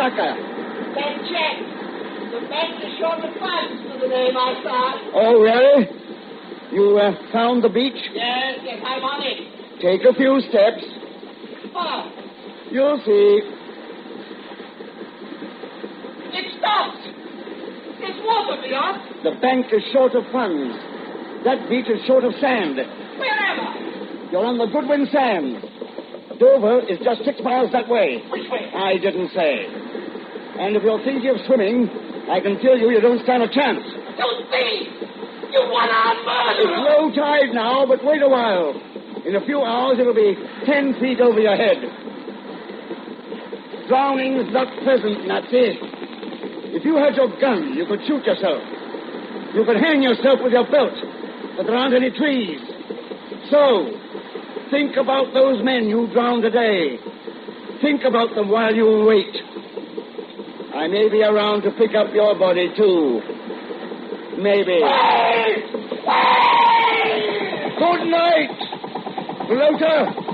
sucker. Then check. The bank is short of funds to the name I saw. Oh, really? You found the beach? Yes, I'm on it. Take a few steps. Oh, You'll see. it stopped. It's water beyond. The bank is short of funds. That beach is short of sand. Where am I? You're on the Goodwin Sands. Dover is just 6 miles that way. Which way? I didn't say. And if you're thinking of swimming, I can tell you don't stand a chance. Don't be. You one-armed It's murderer. low tide now, but wait a while. In a few hours, it'll be 10 feet over your head. Drowning's not pleasant, Nazi. If you had your gun, you could shoot yourself. You could hang yourself with your belt, but there aren't any trees. So, think about those men you drowned today. Think about them while you wait. I may be around to pick up your body, too. Maybe. Good night, Floater.